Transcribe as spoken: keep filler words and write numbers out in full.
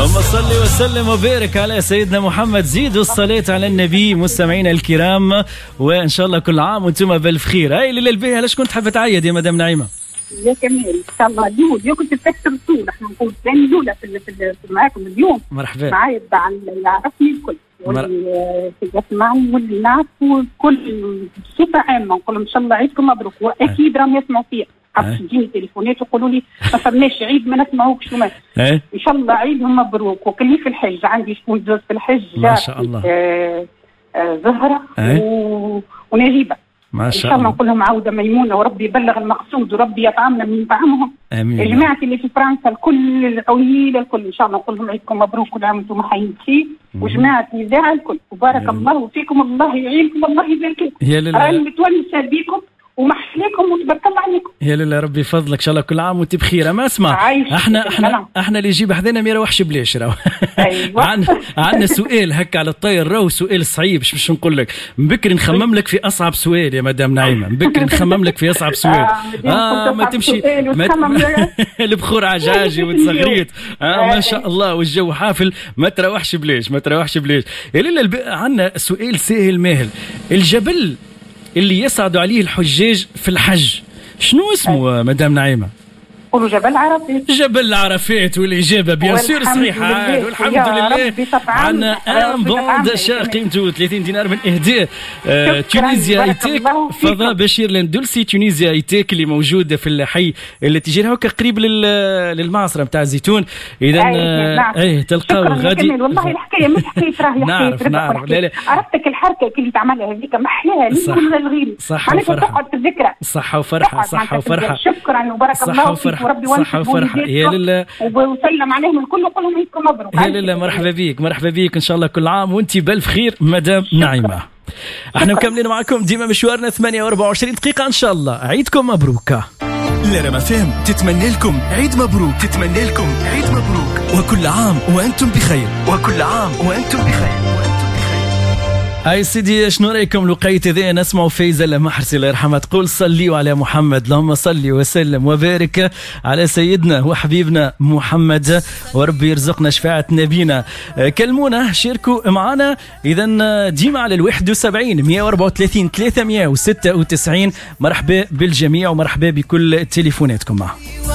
اللهم صل وسلم وبارك على سيدنا محمد. زيدوا الصلاة على النبي مستمعينا الكرام، وإن شاء الله كل عام وانتم بالخير. هاي الليلة الباهية علاش كنت حابة تعيد يا مدام نعيمة؟ يا كمال ان شاء الله اليوم اليوم كنت تكتب الصورة، احنا نقول ثاني الاولى في في معاكم اليوم. مرحبا. معايا على يعرفني الكل واللي يسمعني واللي نعرفوا كل بصفة عامة، نقول لهم ان شاء الله عيدكم مبروك، واكيد راهم يسمعوا فيا. حاب تجيني تليفونات ويقولوا لي ما فماش عيد ما نسمعوكش وما ان شاء الله عيدهم مبروك. وكلي في الحج عندي شكون جوز في الحج ما شاء الله آه آه زهرة و... ونجيبة ما شاء الله. ان شاء الله نقول لهم عوده ميمونه وربي يبلغ المقصود وربي يطعمنا من طعامهم. امين. جماعتي اللي في فرنسا الكل العويله الكل ان شاء الله نقول لهم عيدكم مبروك كل عام وانتم حيين فيه. وجماعتي الاذاعه الكل وبارك الله فيكم، الله يعينكم والله يبارك لكم. يا لله راني متونسه بيكم ومحليكم وتبارك الله عليكم. يا لله ربي يفضلك ان شاء الله كل عام وانت بخير. ما اسمع احنا احنا احنا اللي يجيب حدنا ما يروحش بلاش راهو. ايوه عندنا عندنا سؤال هكا على الطير راهو سؤال صعيب. باش باش نقول لك بكري نخمم لك في اصعب سؤال يا مدام نعيمه. بكري نخمم لك في اصعب سؤال. اه ما تمشي البخور عجاجي وتزغريت. اه ما شاء الله والجو حافل ما تروحش بلاش ما تروحش بلاش. يا لله عندنا سؤال سهل ماهل. الجبل اللي يصعد عليه الحجاج في الحج شنو اسمه أي. مدام نعيمة؟ قولوا جبل عرفات. جبل عرفات. والإجابة بيان سور صحيحة والحمد لله. عنا ان بون داشا قيمته ثلاثين دينار من إهداء آه تونيزيا ايتيك فضاء بشير لاندولسي. تونيزيا ايتيك اللي موجودة في الحي اللي تجي هكا قريب للمعصرة نتاع الزيتون. إذا آه ايه تلقاو غادي. والله الحكاية مش حكاية راهي نعرف نعرف. لا لا عرفتك الحركة اللي تعملها هذيك محلاها ليش من الغير. صحة وفرحة. صحة وفرحة. صحة وفرحة. شكرا وبارك الله فيك وربي صحة وفرحة. يا لله وسلم عليهم الكل وقول لهم عيدكم مبروك. يا لله مرحبا بيك مرحبا بيك ان شاء الله كل عام وانت بالف خير مدام نعيمة. احنا مكملين معكم ديما مشوارنا ثمانية وأربعة وعشرين دقيقة ان شاء الله. عيدكم مبروك. لرما فهم تتمنى لكم عيد مبروك. تتمنى لكم عيد مبروك وكل عام وانتم بخير. وكل عام وانتم بخير. اي سيدي شنو رايكم لقيت ذي نسمع فايزة المحرسي الله يرحمها تقول صليوا على محمد. اللهم صل وسلم وبارك على سيدنا وحبيبنا محمد وربي يرزقنا شفاعة نبينا. كلمونا شاركوا معنا اذا ديما على الواحد وسبعين مية وأربعة وثلاثين ثلاثمية وستة وتسعين. مرحبا بالجميع ومرحبا بكل تليفوناتكم.